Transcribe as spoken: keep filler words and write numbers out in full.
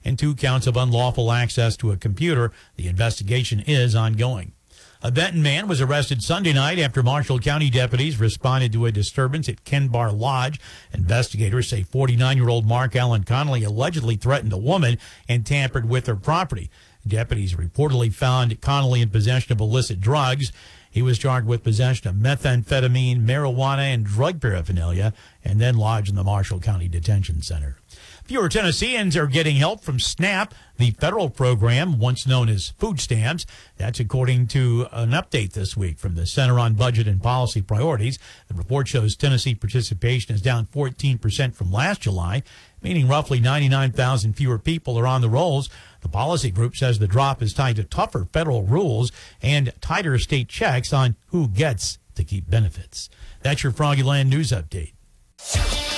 and two counts of unlawful access to a computer. The investigation is ongoing. A Benton man was arrested Sunday night after Marshall County deputies responded to a disturbance at Kenbar Lodge. Investigators say forty-nine-year-old Mark Allen Connolly allegedly threatened a woman and tampered with her property. Deputies reportedly found Connolly in possession of illicit drugs. He was charged with possession of methamphetamine, marijuana, and drug paraphernalia, and then lodged in the Marshall County Detention Center. Fewer Tennesseans are getting help from SNAP, the federal program once known as food stamps. That's according to an update this week from the Center on Budget and Policy Priorities. The report shows Tennessee participation is down fourteen percent from last July, meaning roughly ninety-nine thousand fewer people are on the rolls. The policy group says the drop is tied to tougher federal rules and tighter state checks on who gets to keep benefits. That's your Froggy Land News Update.